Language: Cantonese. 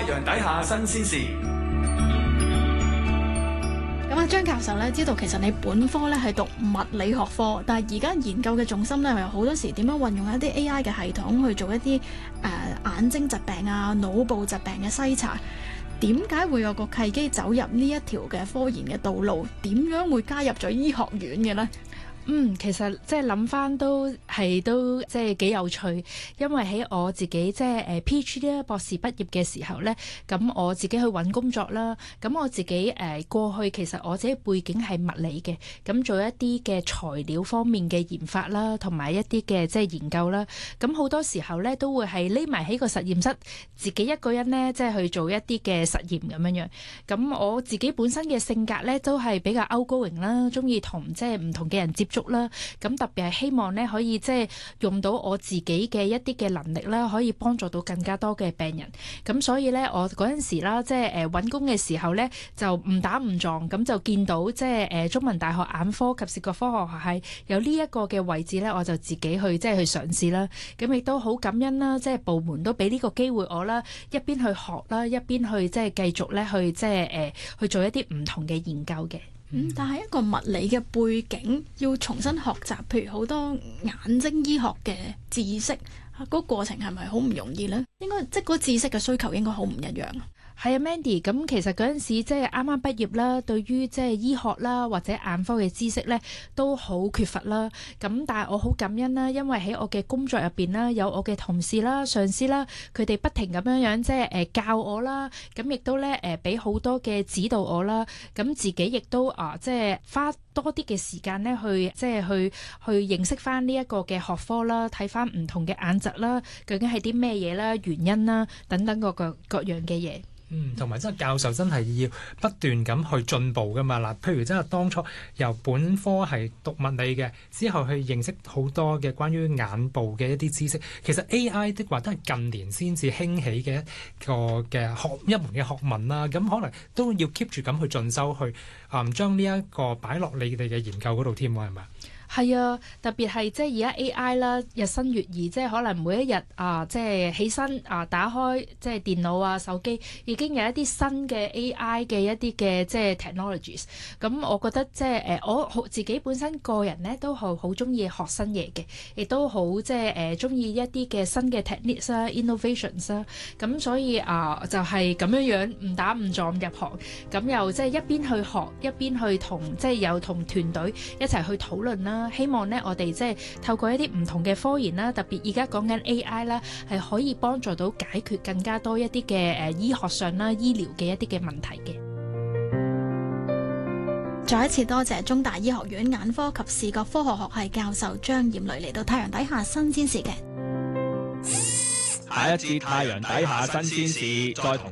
太陽底下新鮮事。 咁啊，張教授咧知道其實你本科咧係讀物理學科，但係而家研究嘅重心咧係好多時點樣運用一啲 AI 嘅系統去做一啲眼睛疾病啊、腦部疾病嘅篩查。點解會有個契機走入呢一條嘅科研嘅道路？點樣會加入咗醫學院嘅呢？ 其實即係諗翻都即係幾有趣，因為喺我自己即係PhD 博士畢業嘅時候咧，咁我自己去揾工作啦。咁我自己過去其實我自己背景係物理嘅，咁做一啲嘅材料方面嘅研發啦，同埋一啲嘅即係研究啦。咁好多時候咧都會係匿埋喺個實驗室，自己一個人咧即係去做一啲嘅實驗咁樣樣。咁我自己本身嘅性格咧都係比較 outgoing 啦，中意同即係唔同嘅人接觸啦，咁特別係希望咧可以即係用到我自己嘅一啲嘅能力啦，可以幫助到更加多嘅病人。咁所以咧，我嗰陣時啦，即係揾工嘅時候咧，就誤打誤撞咁就見到即係中文大學眼科及視覺科學學系有呢一個嘅位置咧，我就自己去即係去嘗試啦。咁亦都好感恩啦，即係部門都俾呢個機會我啦，一邊去學啦，一邊去即係繼續咧去即係去做一啲唔同嘅研究嘅。 但係一個物理嘅背景要重新學習，譬如好多眼睛醫學嘅知識，嗰個過程係咪好唔容易呢？應該即係嗰個知識嘅需求應該好唔一樣。 係啊，Mandy，咁其實嗰陣時即係啱啱畢業啦，對於即係醫學啦或者眼科嘅知識咧都好缺乏啦。咁但係我好感恩啦，因為喺我嘅工作入邊啦，有我嘅同事啦、上司啦，佢哋不停咁樣即係教我啦，咁亦都咧俾好多嘅指導我啦。咁自己亦都即係花多啲嘅時間咧去即係去認識翻呢一個嘅學科啦，睇翻唔同嘅眼疾啦，究竟係啲咩嘢啦、原因啦等等各樣嘅嘢。 同埋真係教授真係要不斷咁去進步噶嘛嗱，譬如真係當初由本科係讀物理嘅，之後去認識好多嘅關於眼部嘅一啲知識。其實 AI 的話都係近年先至興起嘅一個嘅一門嘅學問啦。咁可能都要 keep 住咁去進修，去將呢一個擺落你哋嘅研究嗰度添喎，係咪？ 係啊，特別係即係而家 AI 啦，日新月異，即係可能每一日即係起身打開即係電腦啊、手機，已經有一啲新嘅 AI 嘅一啲嘅即係 technologies。咁我覺得即係我自己本身個人咧都好中意學新嘢嘅，亦都好即係中意一啲嘅新嘅 techniques 啦、innovations 啦。咁所以就係咁樣誤打誤撞入行，咁又即係一邊去學，一邊去即係有同團隊一齊去討論啦。希望咧，我哋即係透過一啲唔同嘅科研啦，特別而家講緊 AI 啦，係可以幫助到解決更加多一啲嘅醫學上啦、醫療嘅一啲嘅問題嘅。 再一次多謝中大醫學院眼科及視覺科學學系教授張艷蕾嚟到太陽底下新鮮事嘅。 下一節太陽底下新鮮事，再同